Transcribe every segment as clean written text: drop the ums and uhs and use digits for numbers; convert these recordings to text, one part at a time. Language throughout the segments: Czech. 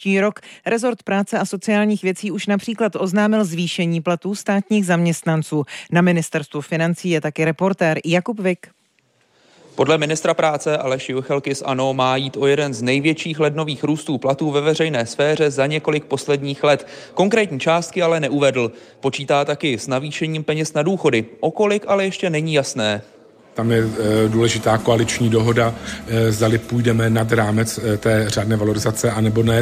příští rok. Rezort práce a sociálních věcí už například oznámil zvýšení platů státních zaměstnanců. Na ministerstvu financí je taky reportér Jakub Vik. Podle ministra práce Aleše Juchelky z ANO má jít o jeden z největších lednových růstů platů ve veřejné sféře za několik posledních let. Konkrétní částky ale neuvedl. Počítá taky s navýšením peněz na důchody. O kolik ale ještě není jasné. Tam je důležitá koaliční dohoda, zdali půjdeme nad rámec té řádné valorizace, anebo ne.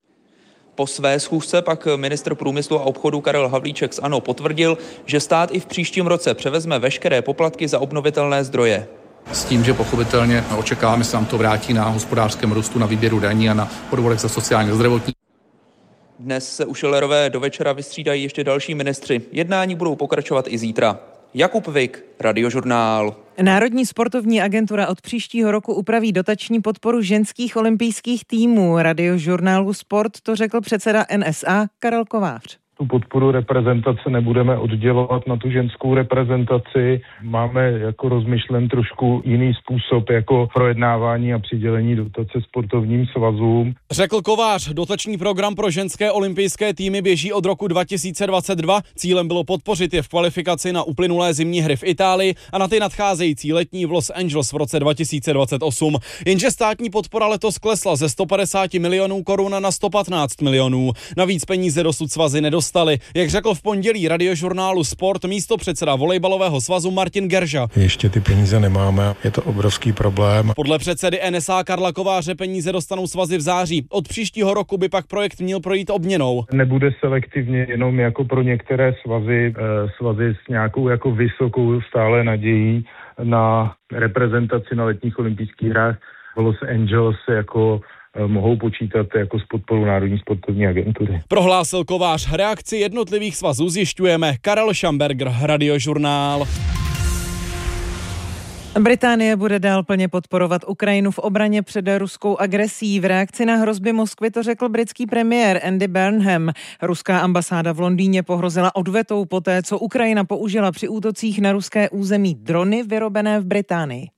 Po své schůzce pak ministr průmyslu a obchodu Karel Havlíček z ANO potvrdil, že stát i v příštím roce převezme veškeré poplatky za obnovitelné zdroje. S tím, že pochopitelně očekáváme, že se nám to vrátí na hospodářském růstu, na výběru daní a na odvodech za sociální a zdravotní. Dnes se u Schillerové do večera vystřídají ještě další ministři. Jednání budou pokračovat i zítra. Jakub Vik, Radiožurnál. Národní sportovní agentura od příštího roku upraví dotační podporu ženských olympijských týmů. Radiožurnálu Sport to řekl předseda NSA Karel Kovář. Tu podporu reprezentace nebudeme oddělovat na tu ženskou reprezentaci. Máme jako rozmyšlen trošku jiný způsob jako projednávání a přidělení dotace sportovním svazům. Řekl Kovář, dotační program pro ženské olympijské týmy běží od roku 2022. Cílem bylo podpořit je v kvalifikaci na uplynulé zimní hry v Itálii a na ty nadcházející letní v Los Angeles v roce 2028. Jenže státní podpora letos klesla ze 150 milionů korun na 115 milionů. Navíc peníze dosud svazy nedostali. Jak řekl v pondělí Radiožurnálu Sport místopředseda volejbalového svazu Martin Gerža. Ještě ty peníze nemáme, je to obrovský problém. Podle předsedy NSA Karla Kováře peníze dostanou svazy v září. Od příštího roku by pak projekt měl projít obměnou. Nebude selektivně jenom jako pro některé svazy s nějakou jako vysokou stále nadějí na reprezentaci na letních olympijských hrách v Los Angeles jako mohou počítat jako s podporou Národní sportovní agentury. Prohlásil Kovář. Reakci jednotlivých svazů zjišťujeme. Karel Šamberger, Radiožurnál. Británie bude dál plně podporovat Ukrajinu v obraně před ruskou agresí. V reakci na hrozby Moskvy to řekl britský premiér Andy Burnham. Ruská ambasáda v Londýně pohrozila odvetou poté, co Ukrajina použila při útocích na ruské území drony vyrobené v Británii.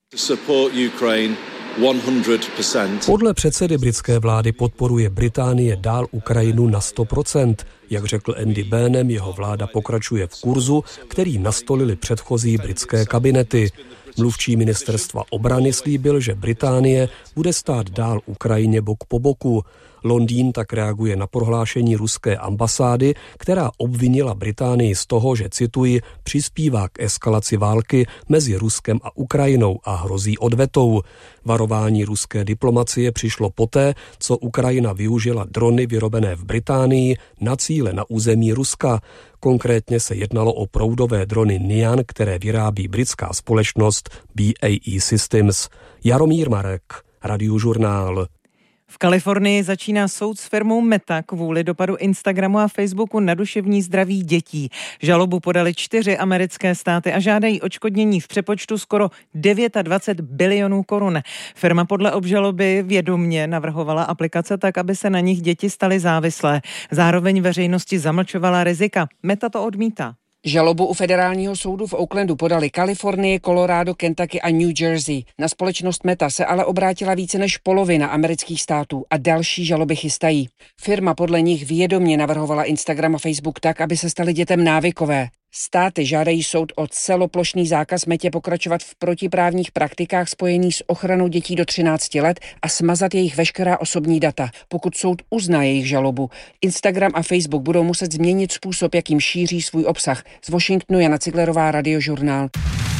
Podle předsedy britské vlády podporuje Británie dál Ukrajinu na 100%. Jak řekl Andy Burnham, jeho vláda pokračuje v kurzu, který nastolili předchozí britské kabinety. Mluvčí ministerstva obrany slíbil, že Británie bude stát dál Ukrajině bok po boku. Londýn tak reaguje na prohlášení ruské ambasády, která obvinila Británii z toho, že, cituji, přispívá k eskalaci války mezi Ruskem a Ukrajinou a hrozí odvetou. Varování ruské diplomacie přišlo poté, co Ukrajina využila drony vyrobené v Británii na cíle na území Ruska. Konkrétně se jednalo o proudové drony Nian, které vyrábí britská společnost BAE Systems. Jaromír Marek, Radiožurnál. V Kalifornii začíná soud s firmou Meta kvůli dopadu Instagramu a Facebooku na duševní zdraví dětí. Žalobu podali 4 americké státy a žádají odškodnění v přepočtu skoro 29 bilionů korun. Firma podle obžaloby vědomě navrhovala aplikace tak, aby se na nich děti staly závislé. Zároveň veřejnosti zamlčovala rizika. Meta to odmítá. Žalobu u federálního soudu v Oaklandu podali Kalifornie, Colorado, Kentucky a New Jersey. Na společnost Meta se ale obrátila více než polovina amerických států a další žaloby chystají. Firma podle nich vědomě navrhovala Instagram a Facebook tak, aby se staly dětem návykové. Státy žádají soud o celoplošný zákaz Metě pokračovat v protiprávních praktikách spojených s ochranou dětí do 13 let a smazat jejich veškerá osobní data, pokud soud uzná jejich žalobu. Instagram a Facebook budou muset změnit způsob, jakým šíří svůj obsah. Z Washingtonu Jana Ciglerová, Radiožurnál.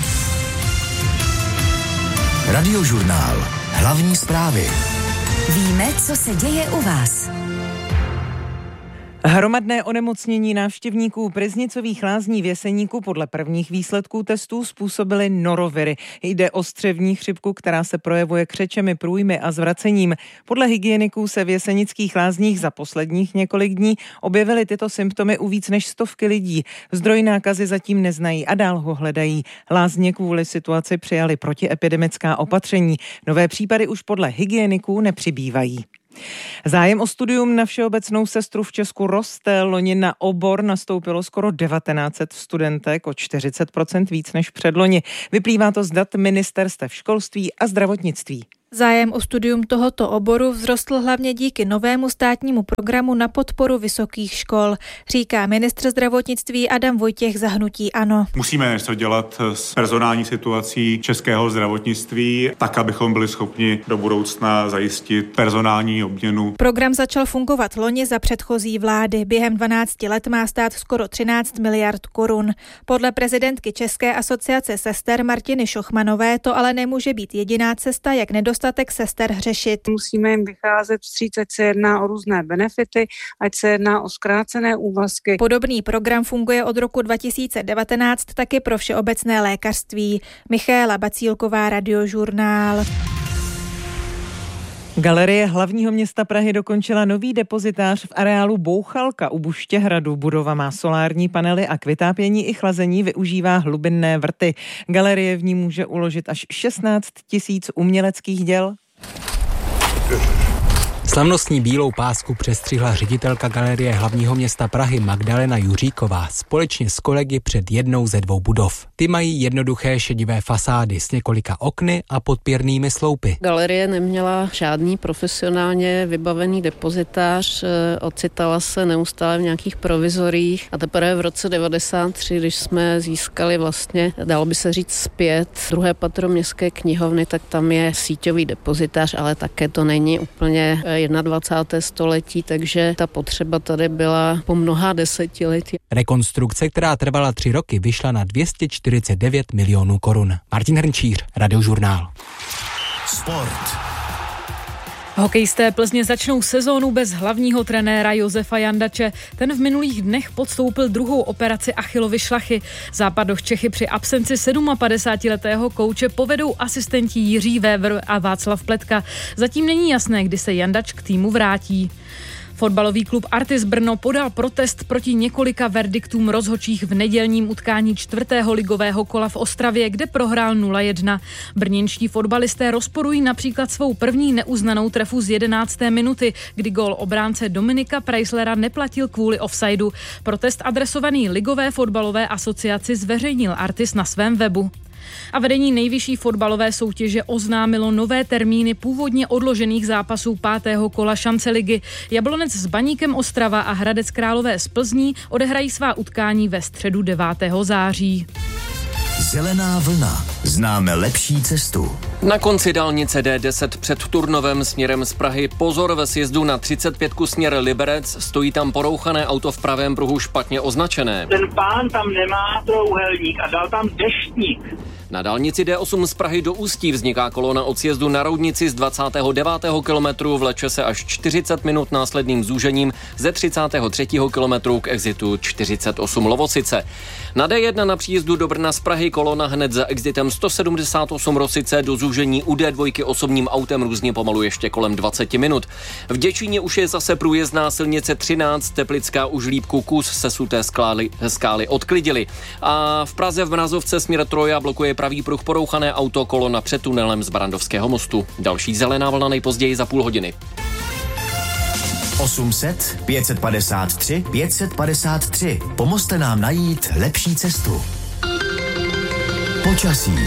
Radiožurnál. Hlavní zprávy. Víme, co se děje u vás. Hromadné onemocnění návštěvníků Pryznicových lázní v Jeseníku podle prvních výsledků testů způsobily noroviry. Jde o střevní chřipku, která se projevuje křečemi, průjmy a zvracením. Podle hygieniků se v Jesenických lázních za posledních několik dní objevily tyto symptomy u víc než 100 lidí. Zdroj nákazy zatím neznají a dál ho hledají. Lázně kvůli situaci přijali protiepidemická opatření. Nové případy už podle hygieniků nepřibývají. Zájem o studium na všeobecnou sestru v Česku roste. Loni na obor nastoupilo skoro 1900 studentek, o 40% víc než předloni. Vyplývá to z dat ministerstev školství a zdravotnictví. Zájem o studium tohoto oboru vzrostl hlavně díky novému státnímu programu na podporu vysokých škol, říká ministr zdravotnictví Adam Vojtěch za hnutí ANO. Musíme něco dělat s personální situací českého zdravotnictví, tak, abychom byli schopni do budoucna zajistit personální obměnu. Program začal fungovat loni za předchozí vlády. Během 12 let má stát skoro 13 miliard korun. Podle prezidentky České asociace sester Martiny Šochmanové to ale nemůže být jediná cesta, jak nedostatek sester řešit. Musíme jim vycházet vstříc, ať se jedná o různé benefity, ať se jedná o zkrácené úvazky. Podobný program funguje od roku 2019 taky pro všeobecné lékařství. Michaela Bacílková, Radiožurnál. Galerie hlavního města Prahy dokončila nový depozitář v areálu Bouchalka u Buštěhradu. Budova má solární panely a k vytápění i chlazení využívá hlubinné vrty. Galerie v ní může uložit až 16 000 uměleckých děl. Slavnostní bílou pásku přestřihla ředitelka Galerie hlavního města Prahy Magdalena Juříková společně s kolegy před jednou ze 2 budov. Ty mají jednoduché šedivé fasády s několika okny a podpěrnými sloupy. Galerie neměla žádný profesionálně vybavený depozitář, ocitala se neustále v nějakých provizorích a teprve v roce 1993, když jsme získali vlastně, dalo by se říct zpět, druhé patro městské knihovny, tak tam je síťový depozitář, ale také to není úplně 21. století, takže ta potřeba tady byla po mnoha desetiletí. Rekonstrukce, která trvala 3 roky, vyšla na 249 milionů korun. Martin Hrnčíř, Radiožurnál. Sport. Hokejisté Plzně začnou sezónu bez hlavního trenéra Josefa Jandače. Ten v minulých dnech podstoupil druhou operaci Achillovy šlachy. Západoš Čechy při absenci 57letého kouče povedou asistenti Jiří Vévr a Václav Pletka. Zatím není jasné, kdy se Jandač k týmu vrátí. Fotbalový klub Artis Brno podal protest proti několika verdiktům rozhodčích v nedělním utkání 4. ligového kola v Ostravě, kde prohrál 0-1. Brněnští fotbalisté rozporují například svou první neuznanou trefu z 11. minuty, kdy gól obránce Dominika Preislera neplatil kvůli offsideu. Protest adresovaný Ligové fotbalové asociaci zveřejnil Artis na svém webu. A vedení nejvyšší fotbalové soutěže oznámilo nové termíny původně odložených zápasů 5. kola šance ligy. Jablonec s Baníkem Ostrava a Hradec Králové z Plzní odehrají svá utkání ve středu 9. září. Zelená vlna. Známe lepší cestu. Na konci dálnice D10 před Turnovem směrem z Prahy pozor ve sjezdu na 35 směr Liberec. Stojí tam porouchané auto v pravém pruhu špatně označené. Ten pán tam nemá trouhelník a dal tam deštník. Na dálnici D8 z Prahy do Ústí vzniká kolona od sjezdu na Roudnici z 29. kilometru, vleče se až 40 minut následným zúžením ze 33. kilometru k exitu 48 Lovosice. Na D1 na příjezdu do Brna z Prahy kolona hned za exitem 178 Rosice do zúžení u D2 osobním autem různě pomalu ještě kolem 20 minut. V Děčíně už je zase průjezdná silnice 13, Teplická u Žlíbku kus sesuté skály odklidili. A v Praze v Mrazovce směr Troja blokuje pravý pruh porouchané auto, kolona před tunelem z Barandovského mostu. Další zelená vlna nejpozději za půl hodiny. 800 553 553. Pomozte nám najít lepší cestu. Počasí.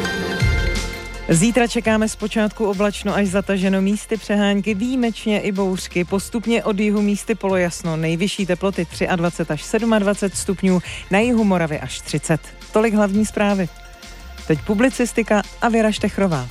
Zítra čekáme zpočátku oblačno až zataženo, místy přehánky, výjimečně i bouřky, postupně od jihu místy polojasno, nejvyšší teploty 23 až 27 stupňů, na jihu Moravy až 30. Tolik hlavní zprávy. Teď publicistika a Věra Štechrová.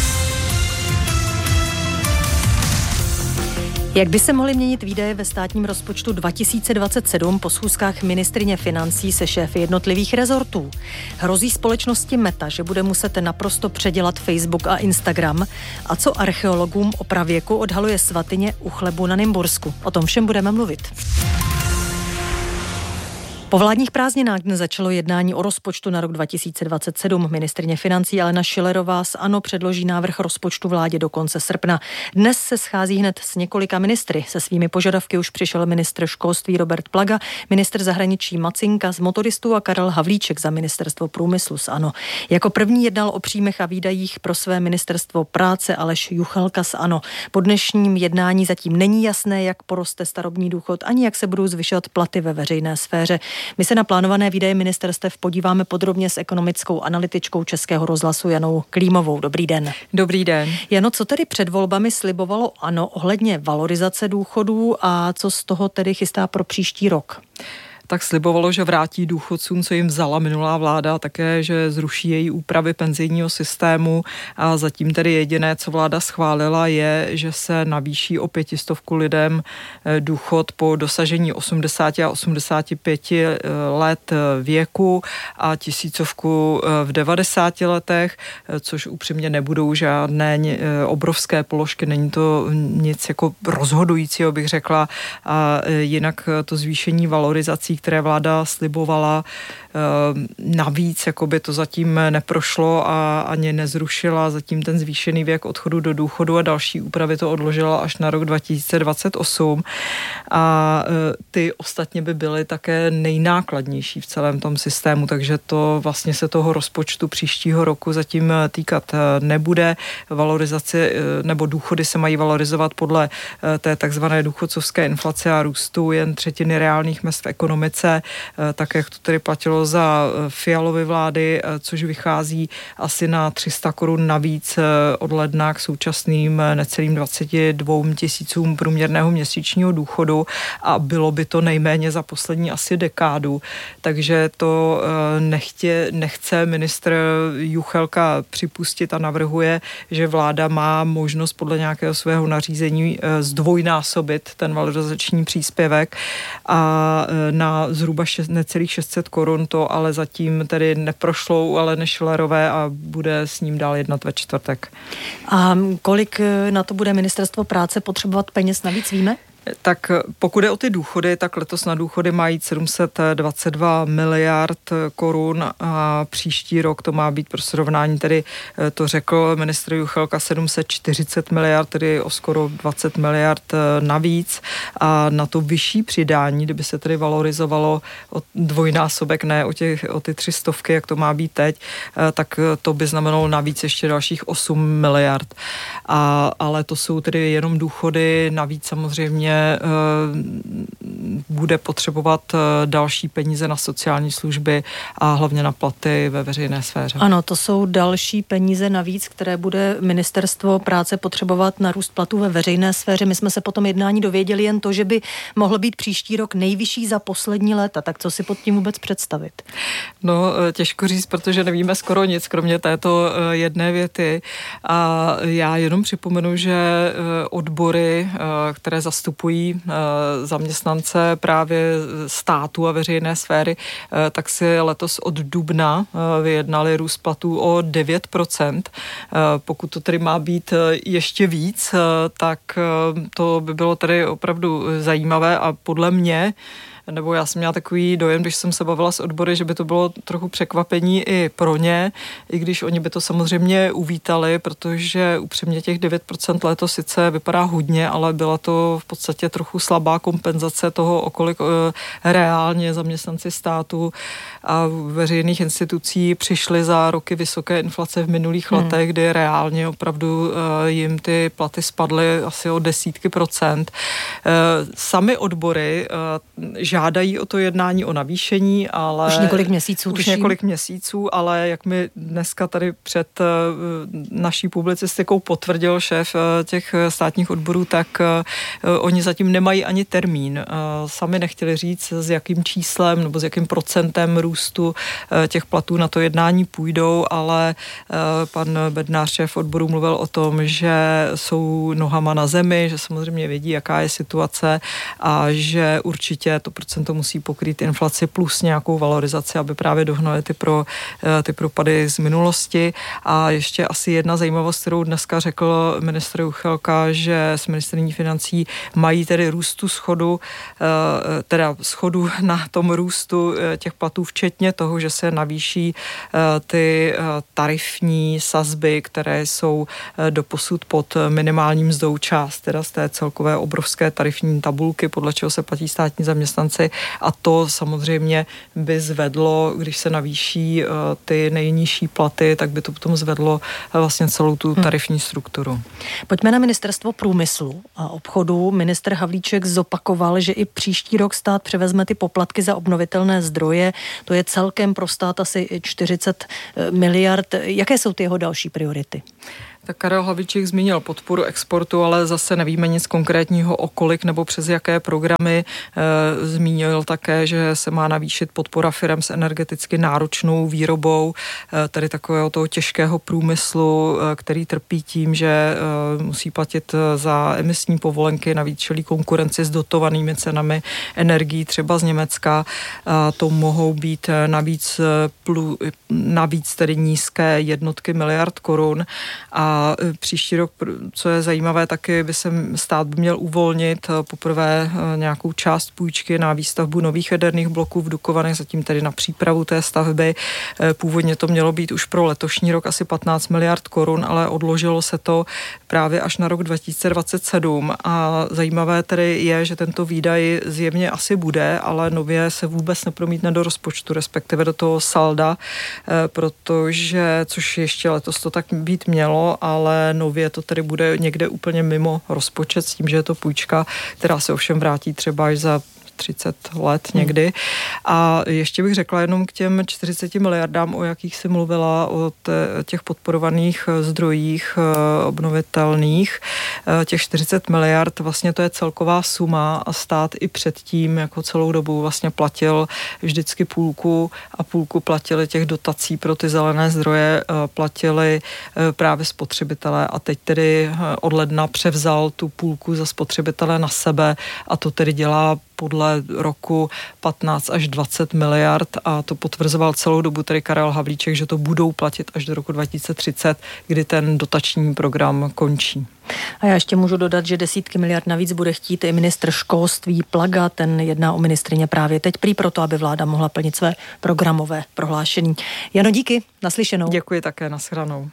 Jak by se mohly měnit výdaje ve státním rozpočtu 2027 po schůzkách ministryně financí se šéfy jednotlivých rezortů? Hrozí společnosti Meta, že bude muset naprosto předělat Facebook a Instagram? A co archeologům o pravěku odhaluje svatyně u Chlebu na Nymbursku? O tom všem budeme mluvit. Po vládních prázdninách dnes začalo jednání o rozpočtu na rok 2027. Ministryně financí Alena Schillerová z ANO předloží návrh rozpočtu vládě do konce srpna. Dnes se schází hned s několika ministry. Se svými požadavky už přišel ministr školství Robert Plaga, ministr zahraničí Macinka z Motoristů a Karel Havlíček za ministerstvo průmyslu z ANO. Jako první jednal o příjmech a výdajích pro své ministerstvo práce Aleš Juchelka z ANO. Po dnešním jednání zatím není jasné, jak poroste starobní důchod, ani jak se budou zvyšovat platy ve veřejné sféře. My se na plánované výdaje ministerstev podíváme podrobně s ekonomickou analytičkou Českého rozhlasu Janou Klímovou. Dobrý den. Dobrý den. Jano, co tedy před volbami slibovalo ANO ohledně valorizace důchodů a co z toho tedy chystá pro příští rok? Tak slibovalo, že vrátí důchodcům, co jim vzala minulá vláda, také, že zruší její úpravy penzijního systému a zatím tedy jediné, co vláda schválila, je, že se navýší o 500 lidem důchod po dosažení 80 a 85 let věku a 1000 v 90 letech, což upřímně nebudou žádné obrovské položky, není to nic jako rozhodujícího, bych řekla, a jinak to zvýšení valorizací, které vláda slibovala, navíc, jako by to zatím neprošlo a ani nezrušila, zatím ten zvýšený věk odchodu do důchodu a další úpravy to odložila až na rok 2028 a ty ostatně by byly také nejnákladnější v celém tom systému, takže to vlastně se toho rozpočtu příštího roku zatím týkat nebude. Valorizace nebo důchody se mají valorizovat podle té takzvané důchodcovské inflace a růstu jen třetiny reálných mezd v ekonomice, tak jak to tedy platilo za Fialovy vlády, což vychází asi na 300 korun navíc od ledna k současným necelým 22 000 průměrného měsíčního důchodu a bylo by to nejméně za poslední asi dekádu, takže to nechce ministr Juchelka připustit a navrhuje, že vláda má možnost podle nějakého svého nařízení zdvojnásobit ten valorizační příspěvek a na zhruba necelých 600 korun, to ale zatím tedy neprošlo u Aleny Schillerové a bude s ním dál jednat ve čtvrtek. A kolik na to bude ministerstvo práce potřebovat peněz navíc, víme? Tak pokud je o ty důchody, tak letos na důchody má jít 722 miliard korun a příští rok to má být pro srovnání, tedy to řekl ministr Juchelka 740 miliard, tedy o skoro 20 miliard navíc a na to vyšší přidání, kdyby se tedy valorizovalo o dvojnásobek, ne o ty 300, jak to má být teď, tak to by znamenalo navíc ještě dalších 8 miliard. Ale to jsou tedy jenom důchody, navíc samozřejmě bude potřebovat další peníze na sociální služby a hlavně na platy ve veřejné sféře. Ano, to jsou další peníze navíc, které bude ministerstvo práce potřebovat na růst platů ve veřejné sféře. My jsme se po tom jednání dověděli jen to, že by mohl být příští rok nejvyšší za poslední léta. Tak co si pod tím vůbec představit? No, těžko říct, protože nevíme skoro nic, kromě této jedné věty. A já jenom připomenu, že odbory, které zastupují zaměstnance právě státu a veřejné sféry, tak si letos od dubna vyjednali růst platů o 9%. Pokud to tedy má být ještě víc, tak to by bylo tedy opravdu zajímavé a podle mě, nebo já jsem měla takový dojem, když jsem se bavila s odbory, že by to bylo trochu překvapení i pro ně, i když oni by to samozřejmě uvítali, protože upřímně těch 9% letos sice vypadá hodně, ale byla to v podstatě trochu slabá kompenzace toho, o kolik reálně zaměstnanci státu a veřejných institucí přišli za roky vysoké inflace v minulých letech, kdy reálně opravdu jim ty platy spadly asi o desítky procent. Sami odbory žádají o to jednání o navýšení, ale už několik měsíců, ale jak mi dneska tady před naší publicistikou potvrdil šéf těch státních odborů, tak oni zatím nemají ani termín. Sami nechtěli říct, s jakým číslem nebo s jakým procentem růstu těch platů na to jednání půjdou, ale pan Bednář, šéf odborů, mluvil o tom, že jsou nohama na zemi, že samozřejmě vědí, jaká je situace a že určitě to procento musí pokrýt inflaci plus nějakou valorizaci, aby právě dohnali ty propady z minulosti. A ještě asi jedna zajímavost, kterou dneska řekl ministr Juchelka, že s ministryní financí mají tedy růstu schodu na tom růstu těch platů, včetně toho, že se navýší ty tarifní sazby, které jsou doposud pod minimálním mzdou, část teda z té celkové obrovské tarifní tabulky, podle čeho se platí státní zaměstnanci zaměstnanci a to samozřejmě by zvedlo, když se navýší ty nejnižší platy, tak by to potom zvedlo vlastně celou tu tarifní strukturu. Pojďme na ministerstvo průmyslu a obchodu. Ministr Havlíček zopakoval, že i příští rok stát převezme ty poplatky za obnovitelné zdroje. To je celkem pro stát asi 40 miliard. Jaké jsou ty jeho další priority? Tak Karel Havlíček zmínil podporu exportu, ale zase nevíme nic konkrétního o kolik nebo přes jaké programy. Zmínil také, že se má navýšit podpora firem s energeticky náročnou výrobou, tedy takového toho těžkého průmyslu, který trpí tím, že musí platit za emisní povolenky, navíc čelí konkurenci s dotovanými cenami energií, třeba z Německa. To mohou být navíc tedy nízké jednotky miliard korun a příští rok, co je zajímavé, taky by se stát měl uvolnit poprvé nějakou část půjčky na výstavbu nových jaderných bloků v Dukovanech, zatím tedy na přípravu té stavby. Původně to mělo být už pro letošní rok asi 15 miliard korun, ale odložilo se to právě až na rok 2027 a zajímavé tedy je, že tento výdaj zjevně asi bude, ale nově se vůbec nepromítne do rozpočtu, respektive do toho salda, protože, což ještě letos to tak být mělo, ale nově to tedy bude někde úplně mimo rozpočet s tím, že je to půjčka, která se ovšem vrátí třeba až za 30 let někdy. A ještě bych řekla jenom k těm 40 miliardám, o jakých si mluvila, o těch podporovaných zdrojích obnovitelných. Těch 40 miliard, vlastně to je celková suma a stát i předtím jako celou dobu vlastně platil vždycky půlku a půlku platili těch dotací pro ty zelené zdroje, platili právě spotřebitelé a teď tedy od ledna převzal tu půlku za spotřebitele na sebe a to tedy dělá podle roku 15 až 20 miliard a to potvrzoval celou dobu tedy Karel Havlíček, že to budou platit až do roku 2030, kdy ten dotační program končí. A já ještě můžu dodat, že desítky miliard navíc bude chtít i ministr školství Plaga, ten jedná o ministryně právě teď prý proto, aby vláda mohla plnit své programové prohlášení. Jano, díky, naslyšenou. Děkuji také, nashledanou.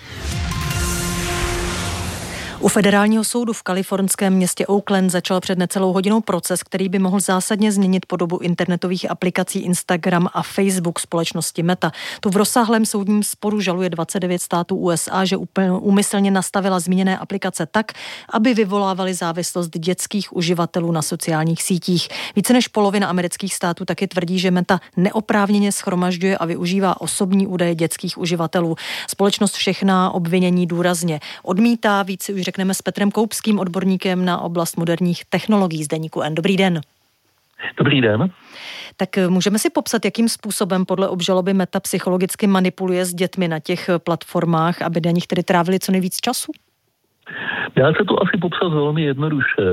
U federálního soudu v kalifornském městě Oakland začal před necelou hodinou proces, který by mohl zásadně změnit podobu internetových aplikací Instagram a Facebook společnosti Meta. Tu v rozsáhlém soudním sporu žaluje 29 států USA, že úmyslně nastavila zmíněné aplikace tak, aby vyvolávaly závislost dětských uživatelů na sociálních sítích. Více než polovina amerických států taky tvrdí, že Meta neoprávněně shromažďuje a využívá osobní údaje dětských uživatelů. Společnost všechna obvinění důrazně odmítá. Více už řekneme s Petrem Koupským, odborníkem na oblast moderních technologií z deníku N. Dobrý den. Dobrý den. Tak můžeme si popsat, jakým způsobem podle obžaloby Meta psychologicky manipuluje s dětmi na těch platformách, aby na nich tedy trávili co nejvíc času? Dá se to asi popsat velmi jednoduše.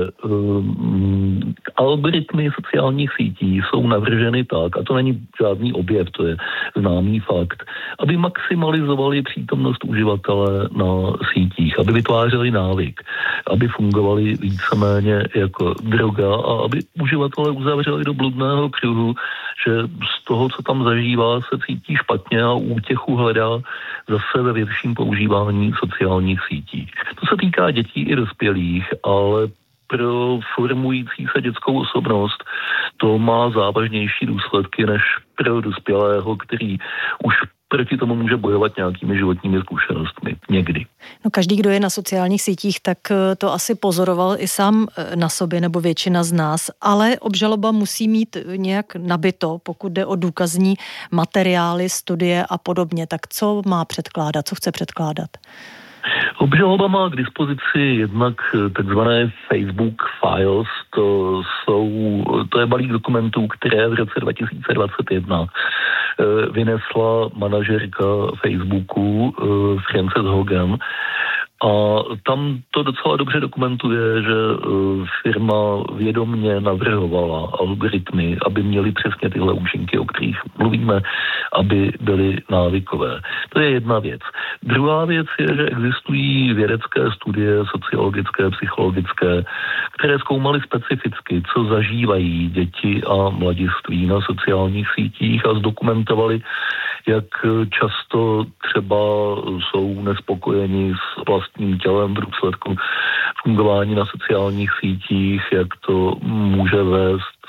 Algoritmy sociálních sítí jsou navrženy tak, a to není žádný objev, to je známý fakt, aby maximalizovali přítomnost uživatele na sítích, aby vytvářeli návyk, aby fungovali víceméně jako droga a aby uživatelé uzavřeli do bludného kruhu, že z toho, co tam zažívá, se cítí špatně a útěchu hledá zase ve větším používání sociálních sítí. To se týká dětí i dospělých, ale pro formující se dětskou osobnost to má závažnější důsledky než pro dospělého, který už proti tomu může bojovat nějakými životními zkušenostmi. Někdy. No, každý, kdo je na sociálních sítích, tak to asi pozoroval i sám na sobě, nebo většina z nás, ale obžaloba musí mít nějak nabito, pokud jde o důkazní materiály, studie a podobně. Tak co má předkládat, co chce předkládat? Obžaloba má k dispozici jednak takzvané Facebook Files, to je balík dokumentů, které v roce 2021 vynesla manažerka Facebooku Frances Hogan. A tam to docela dobře dokumentuje, že firma vědomně navrhovala algoritmy, aby měly přesně tyhle účinky, o kterých mluvíme, aby byly návykové. To je jedna věc. Druhá věc je, že existují vědecké studie, sociologické, psychologické, které zkoumaly specificky, co zažívají děti a mladiství na sociálních sítích a zdokumentovali, jak často třeba jsou nespokojeni s vlastním tělem v důsledku fungování na sociálních sítích, jak to může vést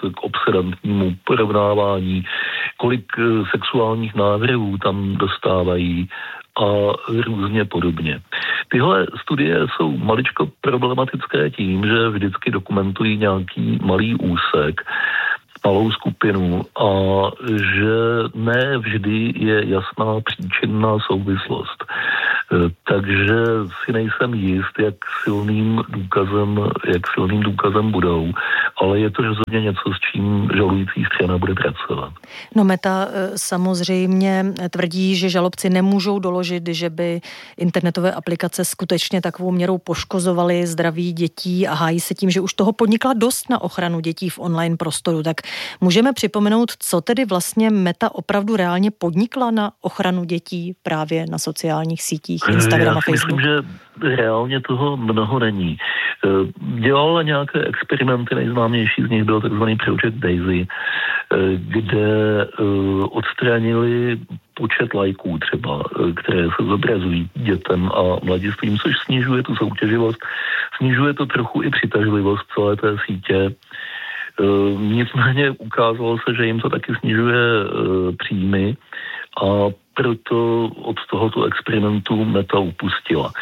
k obsedantnímu porovnávání, kolik sexuálních návrhů tam dostávají a různě podobně. Tyhle studie jsou maličko problematické tím, že vždycky dokumentují nějaký malý úsek, malou skupinu a že ne vždy je jasná příčinná souvislost. Takže si nejsem jist, jak silným důkazem budou, ale je to rozhodně něco, s čím žalující strana bude pracovat. No Meta samozřejmě tvrdí, že žalobci nemůžou doložit, že by internetové aplikace skutečně takovou měrou poškozovaly zdraví dětí a hájí se tím, že už toho podnikla dost na ochranu dětí v online prostoru. Tak můžeme připomenout, co tedy vlastně Meta opravdu reálně podnikla na ochranu dětí právě na sociálních sítích, Instagram a Facebook? Myslím, že reálně toho mnoho není. Dělala nějaké experimenty, nejznámější z nich byl takzvaný Project Daisy, kde odstranili počet lajků třeba, které se zobrazují dětem a mladistvím, což snižuje tu soutěživost, snižuje to trochu i přitažlivost celé té sítě. Nicméně ukázalo se, že jim to taky snižuje příjmy a proto od tohoto experimentu Meta upustila.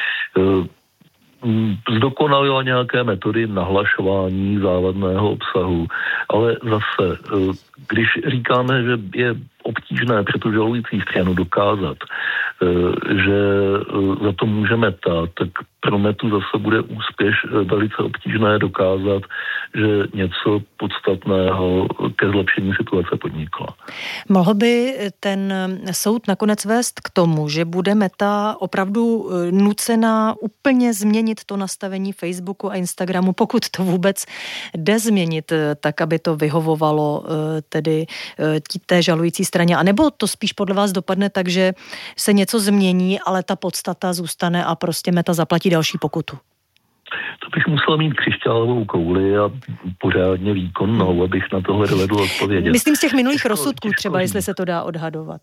Zdokonalila nějaké metody nahlašování závadného obsahu, ale zase, když říkáme, že je obtížné pro tu žalující stranu dokázat, že za to může Meta, tak pro Metu zase bude úspěš velice obtížné dokázat, že něco podstatného ke zlepšení situace podnikla. Mohl by ten soud nakonec vést k tomu, že bude Meta opravdu nucená úplně změnit to nastavení Facebooku a Instagramu, pokud to vůbec jde změnit, tak aby to vyhovovalo tedy té žalující straně, anebo to spíš podle vás dopadne tak, že se něco změní, ale ta podstata zůstane a prostě Meta zaplatí další pokutu? To bych musel mít křišťálovou kouli a pořádně výkonnou, abych na tohle dovedl odpovědět. Myslím z těch minulých rozsudků třeba, jestli se to dá odhadovat.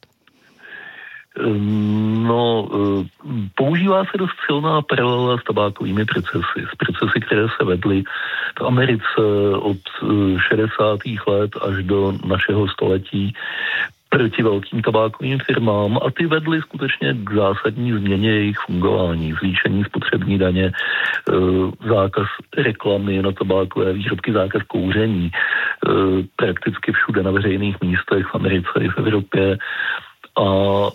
No, používá se dost silná paralela s tabákovými procesy, které se vedly v Americe od 60. let až do našeho století proti velkým tabákovým firmám a ty vedly skutečně k zásadní změně jejich fungování, zvýšení spotřební daně, zákaz reklamy na tabákové výrobky, zákaz kouření, prakticky všude na veřejných místech v Americe i v Evropě a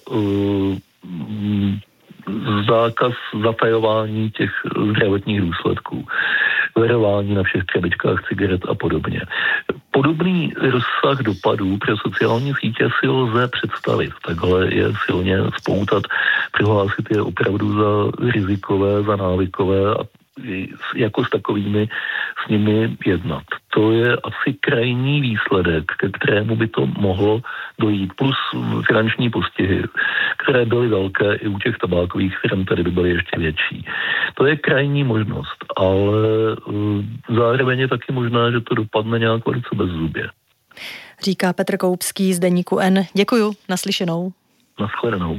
zákaz zatajování těch zdravotních důsledků, varování na všech krabičkách cigaret a podobně. Podobný rozsah dopadů pro sociální sítě si lze představit. Takhle je silně spoutat, přihlásit je opravdu za rizikové, za návykové a jako s takovými s nimi jednat. To je asi krajní výsledek, ke kterému by to mohlo dojít, plus finanční postihy, které byly velké i u těch tabákových firm, tady by byly ještě větší. To je krajní možnost, ale zároveň je taky možné, že to dopadne nějak velice bezzubě. Říká Petr Koupský z deníku N. Děkuju, naslyšenou. Naschledanou.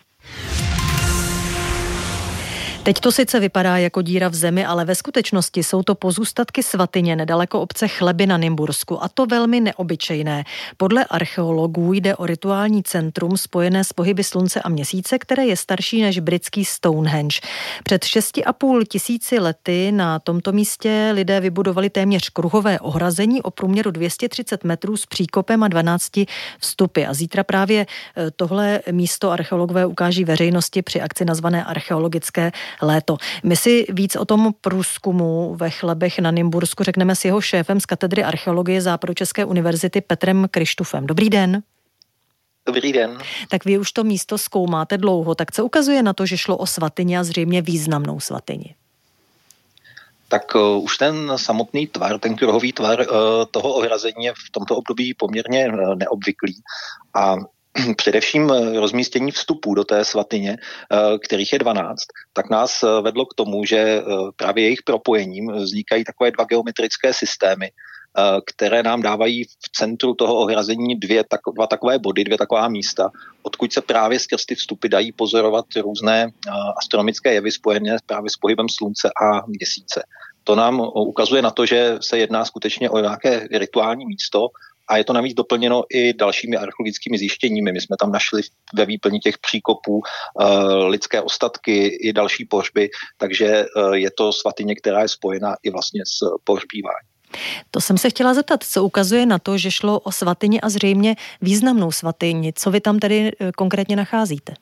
Teď to sice vypadá jako díra v zemi, ale ve skutečnosti jsou to pozůstatky svatyně nedaleko obce Chleby na Nymbursku a to velmi neobyčejné. Podle archeologů jde o rituální centrum spojené s pohyby slunce a měsíce, které je starší než britský Stonehenge. Před 6,5 tisíci lety na tomto místě lidé vybudovali téměř kruhové ohrazení o průměru 230 metrů s příkopem a 12 vstupy. A zítra právě tohle místo archeologové ukáží veřejnosti při akci nazvané Archeologické léto. My si víc o tom průzkumu ve Chlebech na Nymbursku řekneme s jeho šéfem z katedry archeologie Západočeské univerzity Petrem Krištufem. Dobrý den. Dobrý den. Tak vy už to místo zkoumáte dlouho, tak co ukazuje na to, že šlo o svatyni a zřejmě významnou svatyni? Tak už ten samotný tvar, ten kruhový tvar toho ohrazení je v tomto období poměrně neobvyklý a především rozmístění vstupů do té svatyně, kterých je 12, tak nás vedlo k tomu, že právě jejich propojením vznikají takové dva geometrické systémy, které nám dávají v centru toho ohrazení dva takové body, dvě taková místa, odkud se právě skrz ty vstupy dají pozorovat různé astronomické jevy spojené právě s pohybem slunce a měsíce. To nám ukazuje na to, že se jedná skutečně o nějaké rituální místo a je to navíc doplněno i dalšími archeologickými zjištěními. My jsme tam našli ve výplni těch příkopů lidské ostatky i další pohřby, takže je to svatyně, která je spojena i vlastně s pohřbíváním. To jsem se chtěla zeptat, co ukazuje na to, že šlo o svatyni a zřejmě významnou svatyni. Co vy tam tedy konkrétně nacházíte?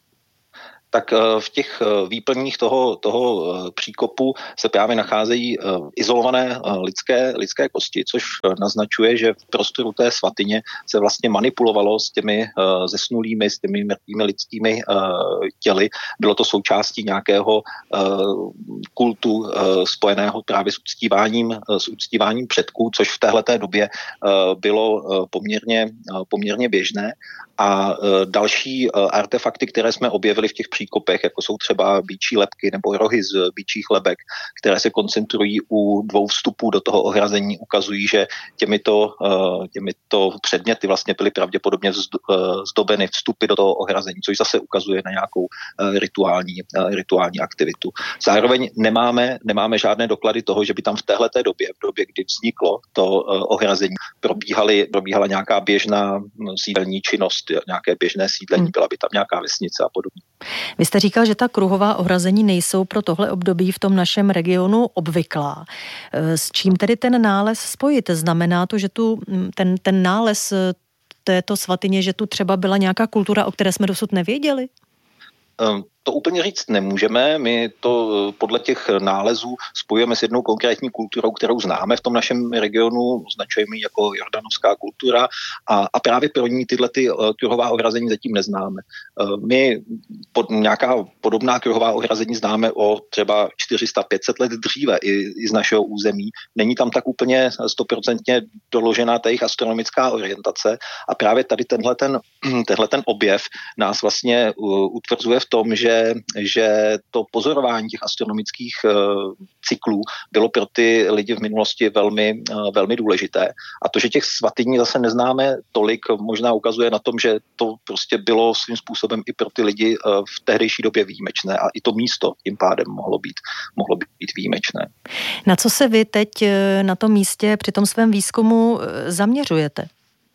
Tak v těch výplních toho příkopu se právě nacházejí izolované lidské kosti, což naznačuje, že v prostoru té svatyně se vlastně manipulovalo s těmi zesnulými, s těmi mrtvými lidskými těly. Bylo to součástí nějakého kultu spojeného právě s uctíváním předků, což v téhleté době bylo poměrně běžné. A další artefakty, které jsme objevili v těch příkopech, jako jsou třeba býčí lebky nebo rohy z býčích lebek, které se koncentrují u 2 vstupů do toho ohrazení, ukazují, že těmito předměty vlastně byly pravděpodobně zdobeny vstupy do toho ohrazení, což zase ukazuje na nějakou rituální aktivitu. Zároveň nemáme žádné doklady toho, že by tam v téhleté době, v době, kdy vzniklo to ohrazení, probíhala nějaká běžná sídelní činnost, nějaké běžné sídlení, byla by tam nějaká vesnice a podobně. Vy jste říkal, že ta kruhová ohrazení nejsou pro tohle období v tom našem regionu obvyklá. S čím tedy ten nález spojit? Znamená to, že ten nález této svatyně, že tu třeba byla nějaká kultura, o které jsme dosud nevěděli? To úplně říct nemůžeme, my to podle těch nálezů spojujeme s jednou konkrétní kulturou, kterou známe v tom našem regionu, označujeme ji jako jordanovská kultura a právě pro ní tyhle kruhová ohrazení zatím neznáme. My nějaká podobná kruhová ohrazení známe o třeba 400-500 let dříve i z našeho území. Není tam tak úplně 100% doložená ta jejich astronomická orientace a právě tady tenhle ten objev nás vlastně utvrzuje v tom, že to pozorování těch astronomických cyklů bylo pro ty lidi v minulosti velmi, velmi důležité. A to, že těch svatyní zase neznáme tolik, možná ukazuje na tom, že to prostě bylo svým způsobem i pro ty lidi v tehdejší době výjimečné a i to místo tím pádem mohlo být výjimečné. Na co se vy teď na tom místě při tom svém výzkumu zaměřujete?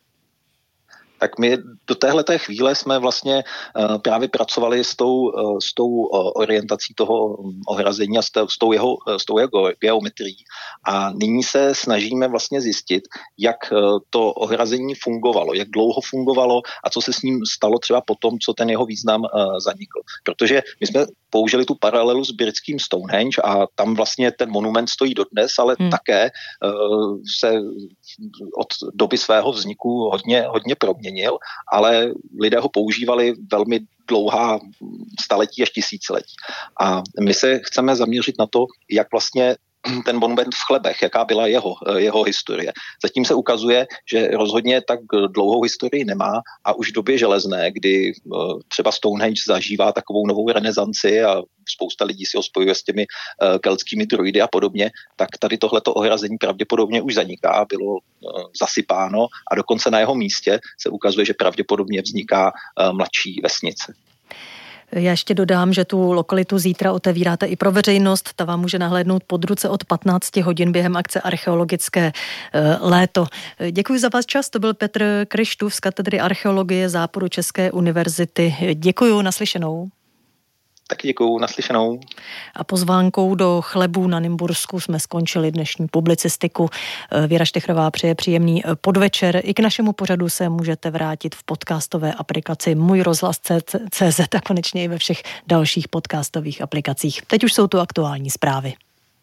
Tak my do téhleté chvíle jsme vlastně právě pracovali s tou orientací toho ohrazení a s tou jeho geometrií. A nyní se snažíme vlastně zjistit, jak to ohrazení fungovalo, jak dlouho fungovalo a co se s ním stalo třeba potom, co ten jeho význam zanikl. Protože my jsme použili tu paralelu s britským Stonehenge a tam vlastně ten monument stojí dodnes, ale také se od doby svého vzniku hodně proměnil, ale lidé ho používali velmi dlouhá staletí až tisíciletí. A my se chceme zaměřit na to, jak vlastně ten monument v Chlebech, jaká byla jeho historie. Zatím se ukazuje, že rozhodně tak dlouhou historii nemá a už v době železné, kdy třeba Stonehenge zažívá takovou novou renesanci a spousta lidí si ho spojuje s těmi keltskými druidy a podobně, tak tady tohleto ohrazení pravděpodobně už zaniká, bylo zasypáno a dokonce na jeho místě se ukazuje, že pravděpodobně vzniká mladší vesnice. Já ještě dodám, že tu lokalitu zítra otevíráte i pro veřejnost. Ta vám může nahlédnout pod ruce od 15 hodin během akce Archeologické léto. Děkuji za váš čas. To byl Petr Kryštův z katedry archeologie Západočeské univerzity. Děkuji, naslyšenou. Taky děkuju, naslyšenou. A pozvánkou do Chlebů na Nymbursku jsme skončili dnešní publicistiku. Věra Štechrová přeje příjemný podvečer. I k našemu pořadu se můžete vrátit v podcastové aplikaci Můj rozhlas.cz a konečně i ve všech dalších podcastových aplikacích. Teď už jsou tu aktuální zprávy.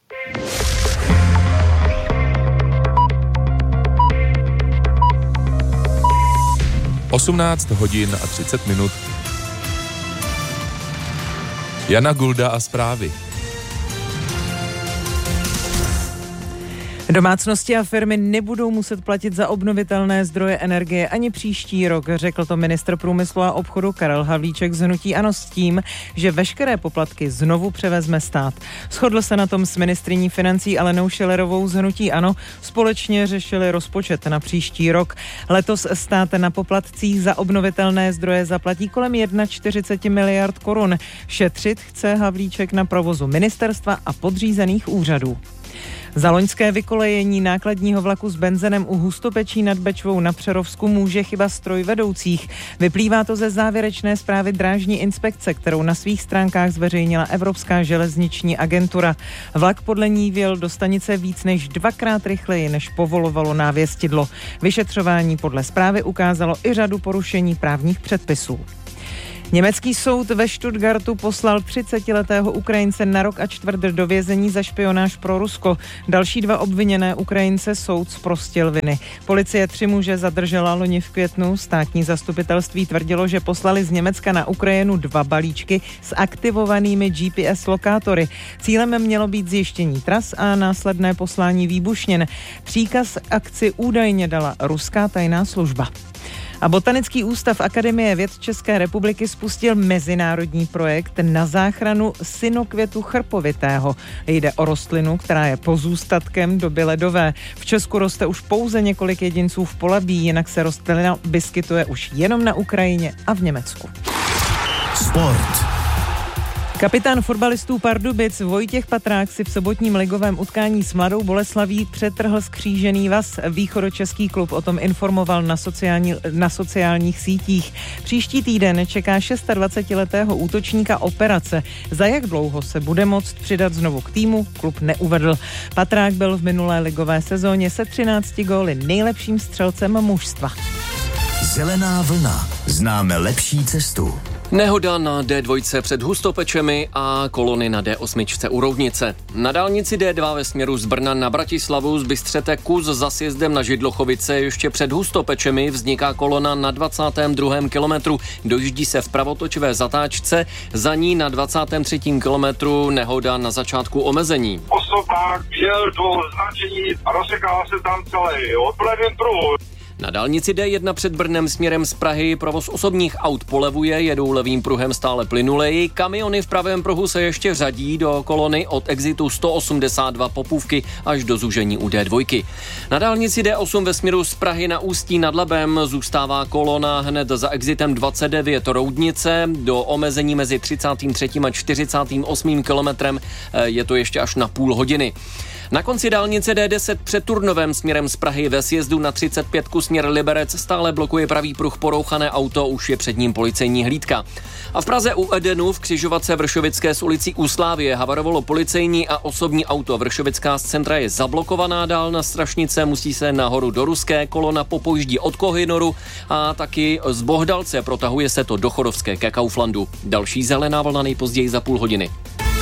Osmnáct hodin a 30 minut. Jana Gulda a zprávy. Domácnosti a firmy nebudou muset platit za obnovitelné zdroje energie ani příští rok, řekl to ministr průmyslu a obchodu Karel Havlíček z hnutí ANO s tím, že veškeré poplatky znovu převezme stát. Shodl se na tom s ministryní financí Alenou Schillerovou z hnutí ANO, společně řešili rozpočet na příští rok. Letos stát na poplatcích za obnovitelné zdroje zaplatí kolem 41 miliard korun. Šetřit chce Havlíček na provozu ministerstva a podřízených úřadů. Za loňské vykolejení nákladního vlaku s benzinem u Hustopečí nad Bečvou na Přerovsku může chyba strojvedoucích. Vyplývá to ze závěrečné zprávy drážní inspekce, kterou na svých stránkách zveřejnila Evropská železniční agentura. Vlak podle ní vjel do stanice víc než 2krát rychleji, než povolovalo návěstidlo. Vyšetřování podle zprávy ukázalo i řadu porušení právních předpisů. Německý soud ve Stuttgartu poslal 30letého Ukrajince na rok a čtvrt do vězení za špionáž pro Rusko. Další 2 obviněné Ukrajince soud zprostil viny. Policie 3 muže zadržela loni v květnu. Státní zastupitelství tvrdilo, že poslali z Německa na Ukrajinu 2 balíčky s aktivovanými GPS lokátory. Cílem mělo být zjištění tras a následné poslání výbušnin. Příkaz akci údajně dala ruská tajná služba. A Botanický ústav Akademie věd České republiky spustil mezinárodní projekt na záchranu synokvětu chrpovitého. Jde o rostlinu, která je pozůstatkem doby ledové. V Česku roste už pouze několik jedinců v Polabí, jinak se rostlina vyskytuje už jenom na Ukrajině a v Německu. Sport. Kapitán fotbalistů Pardubic Vojtěch Patrák si v sobotním ligovém utkání s Mladou Boleslaví přetrhl skřížený vaz. Východočeský klub o tom informoval na sociálních sítích. Příští týden čeká 26letého útočníka operace. Za jak dlouho se bude moct přidat znovu k týmu, klub neuvedl. Patrák byl v minulé ligové sezóně se 13 góly nejlepším střelcem mužstva. Zelená vlna. Známe lepší cestu. Nehoda na D2 před Hustopečemi a kolony na D8 u Roudnice. Na dálnici D2 ve směru z Brna na Bratislavu zbystřete kus za sjezdem na Židlochovice. Ještě před Hustopečemi vzniká kolona na 22. kilometru. Dojíždí se v pravotočové zatáčce, za ní na 23. kilometru nehoda na začátku omezení. Osobák jel do značení a rozsekala se tam celý od levém pruhu. Na dálnici D1 před Brnem směrem z Prahy provoz osobních aut polevuje, jedou levým pruhem stále plynuleji. Kamiony v pravém pruhu se ještě řadí do kolony od exitu 182 Popůvky až do zúžení u D2. Na dálnici D8 ve směru z Prahy na Ústí nad Labem zůstává kolona hned za exitem 29 Roudnice. Do omezení mezi 33. a 48. kilometrem je to ještě až na půl hodiny. Na konci dálnice D10 před Turnovem směrem z Prahy ve sjezdu na 35 směr Liberec stále blokuje pravý pruh porouchané auto, už je před ním policejní hlídka. A v Praze u Edenu v křižovatce Vršovické s ulicí U Slávie havarovalo policejní a osobní auto. Vršovická z centra je zablokovaná dál na Strašnice, musí se nahoru do Ruské, kolona popojíždí od Kohynoru a taky z Bohdalce, protahuje se to do Chodovské ke Kauflandu. Další zelená vlna nejpozději za půl hodiny.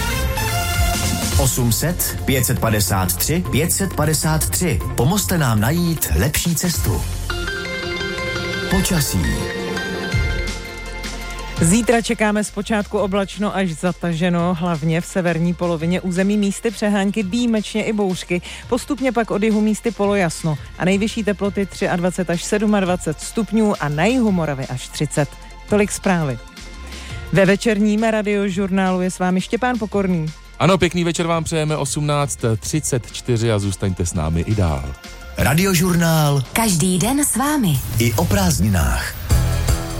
800 553 553. Pomozte nám najít lepší cestu. Počasí. Zítra čekáme zpočátku oblačno až zataženo, hlavně v severní polovině území místy přehánky, výjimečně i bouřky. Postupně pak od jihu místy polojasno a nejvyšší teploty 23 až 27 stupňů a na jihu Moravy až 30. Tolik zprávy. Ve večerním radiožurnálu je s vámi Štěpán Pokorný. Ano, pěkný večer vám přejeme 18:34 a zůstaňte s námi i dál. Radiožurnál. Každý den s vámi. I o prázdninách.